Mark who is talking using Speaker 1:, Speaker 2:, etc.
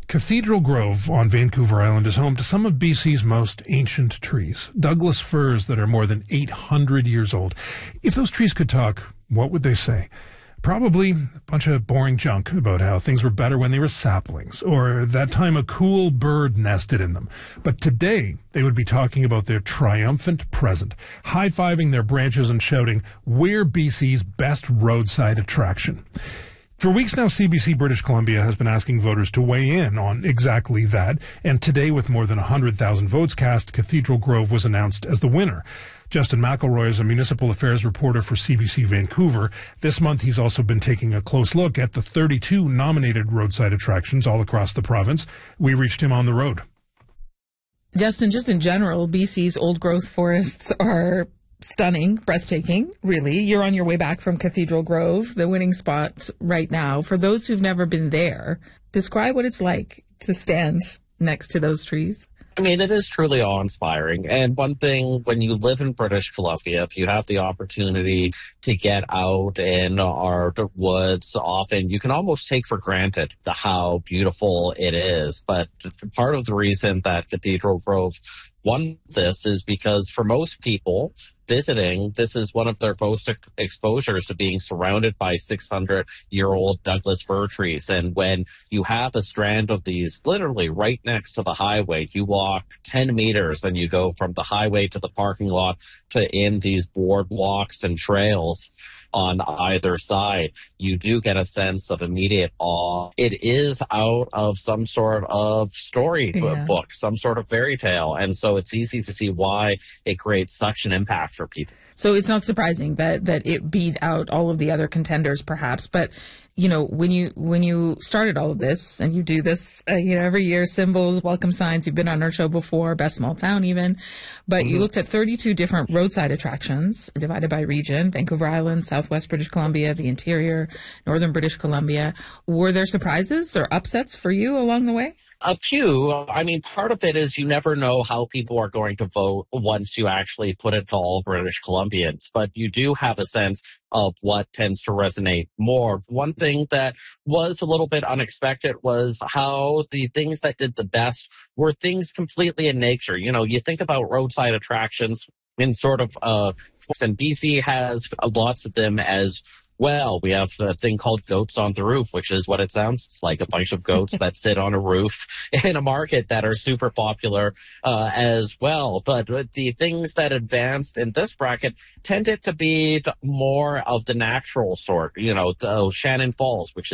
Speaker 1: Cathedral Grove on Vancouver Island is home to some of BC's most ancient trees, Douglas firs that are more than 800 years old. If those trees could talk, what would they say? Probably a bunch of boring junk about how things were better when they were saplings, or that time a cool bird nested in them. But today, they would be talking about their triumphant present, high-fiving their branches and shouting, "We're BC's best roadside attraction." For weeks now, CBC British Columbia has been asking voters to weigh in on exactly that, and today, with more than 100,000 votes cast, Cathedral Grove was announced as the winner. Justin McElroy is a municipal affairs reporter for CBC Vancouver. This month, he's also been taking a close look at the 32 nominated roadside attractions all across the province. We reached him on the road.
Speaker 2: Justin, just in general, BC's old-growth forests are stunning, breathtaking, really. You're on your way back from Cathedral Grove, the winning spot right now. For those who've never been there, describe what it's like to stand next to those trees.
Speaker 3: I mean, it is truly awe-inspiring. And one thing, when you live in British Columbia, if you have the opportunity to get out in our woods, often you can almost take for granted how beautiful it is. But part of the reason that Cathedral Grove won this is because for most people visiting, this is one of their first exposures to being surrounded by 600-year-old Douglas fir trees. And when you have a strand of these literally right next to the highway, you walk 10 meters and you go from the highway to the parking lot to in these boardwalks and trails on either side, you do get a sense of immediate awe. It is out of some sort of storybook, some sort of fairy tale. And so it's easy to see why it creates such an impact for people.
Speaker 2: So it's not surprising that it beat out all of the other contenders, perhaps. But, you know, when you started all of this, and you do this, every year, symbols, welcome signs, you've been on our show before, Best Small Town even, but you looked at 32 different roadside attractions divided by region, Vancouver Island, Southwest British Columbia, the interior, Northern British Columbia. Were there surprises or upsets for you along the way?
Speaker 3: A few. I mean, part of it is you never know how people are going to vote once you actually put it to all British Columbians, but you do have a sense of what tends to resonate more. One thing that was a little bit unexpected was how the things that did the best were things completely in nature. You know, you think about roadside attractions in sort of, and BC has lots of them as well. We have a thing called Goats on the Roof, which is what it sounds. It's like a bunch of goats that sit on a roof in a market that are super popular as well. But the things that advanced in this bracket tended to be more of the natural sort. You know, Shannon Falls, which